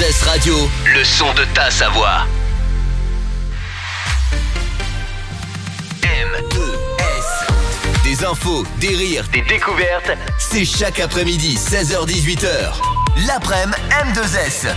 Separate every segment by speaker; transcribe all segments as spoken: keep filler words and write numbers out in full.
Speaker 1: S Radio, le son de ta Savoie. M deux S. Des infos, des rires, des découvertes. C'est chaque après-midi, seize heures dix-huit heures. L'après-midi M deux S.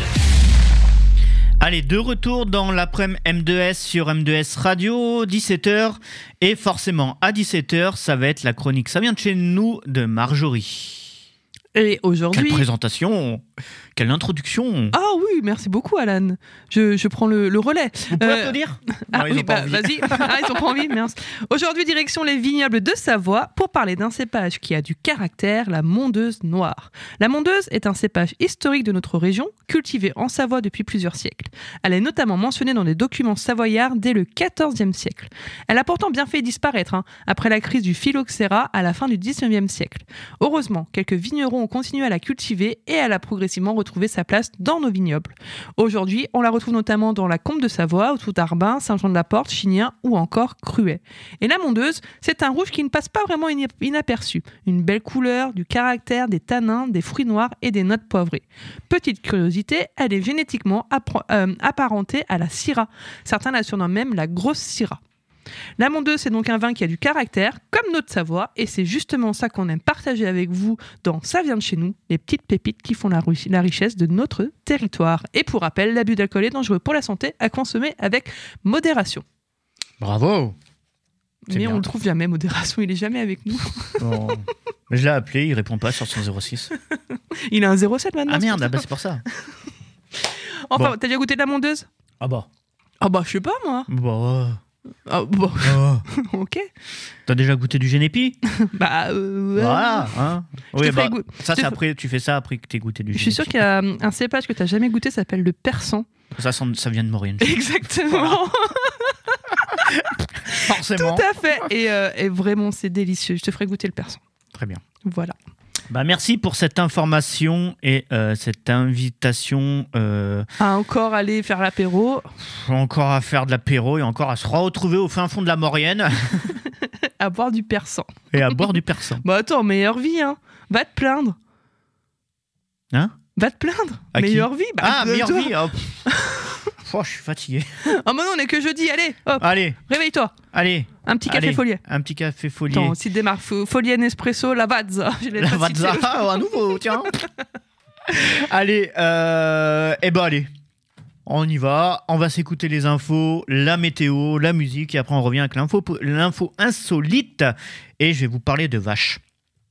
Speaker 2: Allez, de retour dans l'après-midi M deux S sur M deux S Radio, dix-sept heures. Et forcément, à dix-sept heures, ça va être la chronique Ça vient de chez nous de Marjorie.
Speaker 3: Et aujourd'hui...
Speaker 2: Quelle présentation, quelle introduction.
Speaker 3: Ah oui, merci beaucoup Alan. Je, je prends le, le relais.
Speaker 2: Vous pouvez
Speaker 3: Euh,
Speaker 2: applaudir
Speaker 3: Ah
Speaker 2: Non, ils
Speaker 3: oui,
Speaker 2: ont pas
Speaker 3: bah,
Speaker 2: envie.
Speaker 3: vas-y. Ah, ils ont pas envie, mince. Aujourd'hui, direction les vignobles de Savoie pour parler d'un cépage qui a du caractère, la mondeuse noire. La mondeuse est un cépage historique de notre région, cultivé en Savoie depuis plusieurs siècles. Elle est notamment mentionnée dans des documents savoyards dès le quatorzième siècle. Elle a pourtant bien fait disparaître, hein, après la crise du phylloxéra à la fin du dix-neuvième siècle. Heureusement, quelques vignerons ont continué à la cultiver et elle a progressivement retrouvé sa place dans nos vignobles. Aujourd'hui, on la retrouve notamment dans la Combe de Savoie, autour d'Arbin, Saint-Jean-de-la-Porte, Chignin ou encore Cruet. Et la mondeuse, c'est un rouge qui ne passe pas vraiment inaperçu. Une belle couleur, du caractère, des tanins, des fruits noirs et des notes poivrées. Petite curiosité, elle est génétiquement appro- euh, apparentée à la Syrah. Certains la surnomment même la grosse Syrah. La mondeuse, c'est donc un vin qui a du caractère, comme notre Savoie, et c'est justement ça qu'on aime partager avec vous dans Ça vient de chez nous, les petites pépites qui font la, ru- la richesse de notre territoire. Et pour rappel, l'abus d'alcool est dangereux pour la santé, à consommer avec modération.
Speaker 2: Bravo. C'est
Speaker 3: Mais
Speaker 2: bien.
Speaker 3: on le trouve jamais, modération, il est jamais avec nous.
Speaker 2: Bon. Mais je l'ai appelé, il répond pas sur son zéro six.
Speaker 3: Il a un zéro sept maintenant.
Speaker 2: Ah
Speaker 3: c'est
Speaker 2: merde,
Speaker 3: pour
Speaker 2: ah bah
Speaker 3: ça.
Speaker 2: c'est pour ça.
Speaker 3: Enfin,
Speaker 2: Bon.
Speaker 3: t'as déjà goûté de la mondeuse?
Speaker 2: Ah bah.
Speaker 3: Ah bah, je sais pas, moi.
Speaker 2: Bah.
Speaker 3: Ah, bon,
Speaker 2: Ah.
Speaker 3: ok.
Speaker 2: T'as déjà goûté du génépi?
Speaker 3: Bah, euh, ouais.
Speaker 2: Voilà. Hein.
Speaker 3: Je
Speaker 2: Oui,
Speaker 3: te ferai
Speaker 2: bah,
Speaker 3: goût-
Speaker 2: ça,
Speaker 3: je
Speaker 2: c'est
Speaker 3: te-
Speaker 2: après, tu fais ça après que t'aies goûté du
Speaker 3: Je
Speaker 2: génépi.
Speaker 3: suis sûre qu'il y a euh, un cépage que t'as jamais goûté, ça s'appelle le persan.
Speaker 2: Ça, sent- ça vient de Maurienne.
Speaker 3: Exactement.
Speaker 2: Forcément.
Speaker 3: Tout à fait. Et, euh, et vraiment, c'est délicieux. Je te ferai goûter le persan.
Speaker 2: Très bien.
Speaker 3: Voilà.
Speaker 2: Bah, merci pour cette information et euh, cette invitation. Euh,
Speaker 3: À encore aller faire l'apéro,
Speaker 2: encore à faire de l'apéro et encore à se retrouver au fin fond de la Maurienne
Speaker 3: à boire du persan.
Speaker 2: et à boire du persan.
Speaker 3: Bah attends, meilleure vie, hein. Va te plaindre.
Speaker 2: Hein?
Speaker 3: Va te plaindre.
Speaker 2: À qui
Speaker 3: Meilleure vie. Bah,
Speaker 2: Ah,
Speaker 3: euh,
Speaker 2: meilleure
Speaker 3: toi.
Speaker 2: vie. Oh, oh, je suis fatigué.
Speaker 3: Oh, mais non, on est que jeudi. Allez, hop,
Speaker 2: Allez,
Speaker 3: réveille-toi.
Speaker 2: allez.
Speaker 3: Un petit café
Speaker 2: allez.
Speaker 3: folier.
Speaker 2: Un petit café folier.
Speaker 3: Attends, si démarre Fo- Folienne Espresso, la Vazza. Je l'ai
Speaker 2: La
Speaker 3: pas cité.
Speaker 2: Vazza, oh, à nouveau, tiens. Allez, euh, eh ben allez, on y va. On va s'écouter les infos, la météo, la musique, et après on revient avec l'info, l'info insolite. Et je vais vous parler de vaches.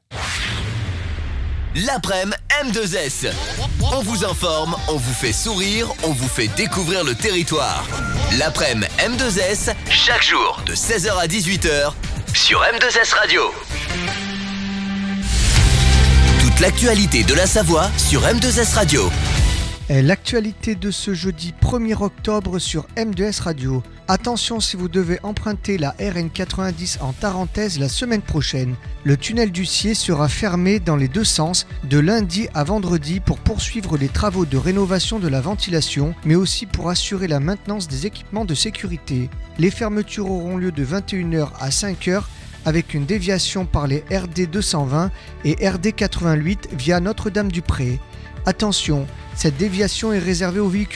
Speaker 1: L'après-midi M deux S. On vous informe, on vous fait sourire, on vous fait découvrir le territoire. L'après-midi M deux S, chaque jour de seize heures à dix-huit heures sur M deux S Radio. Toute l'actualité de la Savoie sur M deux S Radio.
Speaker 4: Et l'actualité de ce jeudi premier octobre sur M deux S Radio. Attention si vous devez emprunter la R N quatre-vingt-dix en Tarentaise la semaine prochaine. Le tunnel du Cier sera fermé dans les deux sens de lundi à vendredi pour poursuivre les travaux de rénovation de la ventilation, mais aussi pour assurer la maintenance des équipements de sécurité. Les fermetures auront lieu de vingt et une heures à cinq heures avec une déviation par les R D deux cent vingt et R D quatre-vingt-huit via Notre-Dame-du-Pré. Attention, cette déviation est réservée aux véhicules